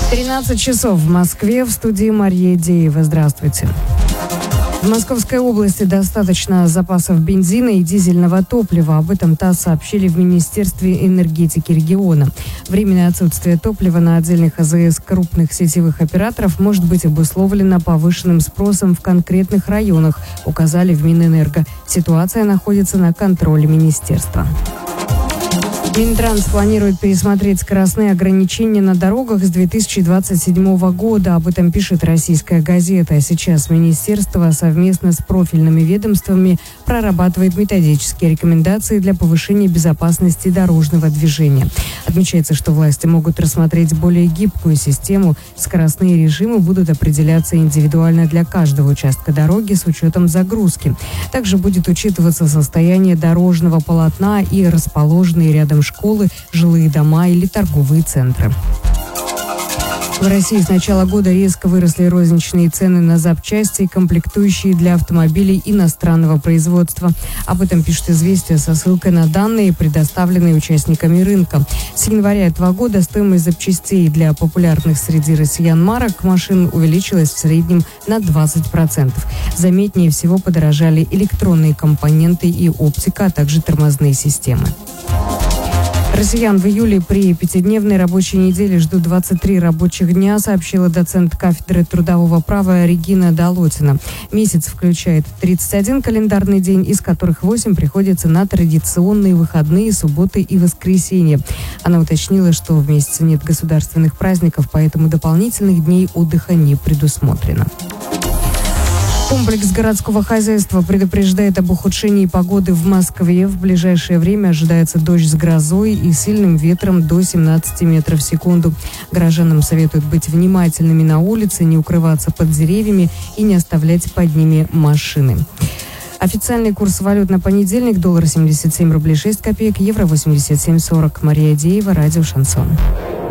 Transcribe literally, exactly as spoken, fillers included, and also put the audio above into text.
тринадцать часов в Москве, в студии Мария Деева. Здравствуйте. В Московской области достаточно запасов бензина и дизельного топлива. Об этом ТАСС сообщили в Министерстве энергетики региона. Временное отсутствие топлива на отдельных АЗС крупных сетевых операторов может быть обусловлено повышенным спросом в конкретных районах, указали в Минэнерго. Ситуация находится на контроле министерства. Минтранс планирует пересмотреть скоростные ограничения на дорогах с две тысячи двадцать седьмого года. Об этом пишет «Российская газета». Сейчас министерство совместно с профильными ведомствами прорабатывает методические рекомендации для повышения безопасности дорожного движения. Отмечается, что власти могут рассмотреть более гибкую систему. Скоростные режимы будут определяться индивидуально для каждого участка дороги с учетом загрузки. Также будет учитываться состояние дорожного полотна и расположенные рядом школы, жилые дома или торговые центры. В России с начала года резко выросли розничные цены на запчасти и комплектующие для автомобилей иностранного производства. Об этом пишет «Известия» со ссылкой на данные, предоставленные участниками рынка. С января этого года стоимость запчастей для популярных среди россиян марок машин увеличилась в среднем на двадцать процентов. Заметнее всего подорожали электронные компоненты и оптика, а также тормозные системы. Россиян в июле при пятидневной рабочей неделе ждут двадцать три рабочих дня, сообщила доцент кафедры трудового права Регина Долотина. Месяц включает тридцать один календарный день, из которых восемь приходится на традиционные выходные, субботы и воскресенья. Она уточнила, что в месяце нет государственных праздников, поэтому дополнительных дней отдыха не предусмотрено. Комплекс городского хозяйства предупреждает об ухудшении погоды в Москве. В ближайшее время ожидается дождь с грозой и сильным ветром до семнадцати метров в секунду. Горожанам советуют быть внимательными на улице, не укрываться под деревьями и не оставлять под ними машины. Официальный курс валют на понедельник: доллар семьдесят семь рублей шесть копеек, евро восемьдесят семь сорок. Мария Деева, радио «Шансон».